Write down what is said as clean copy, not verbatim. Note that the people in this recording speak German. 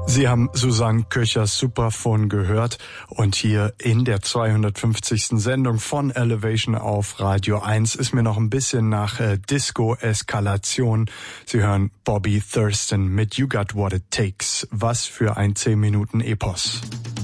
Sie haben Susanne Köchers Superphone gehört und hier in der 250. Sendung von Elevation auf Radio 1 ist mir noch ein bisschen nach Disco-Eskalation. Sie hören Bobby Thurston mit You Got What It Takes. Was für ein 10 Minuten Epos.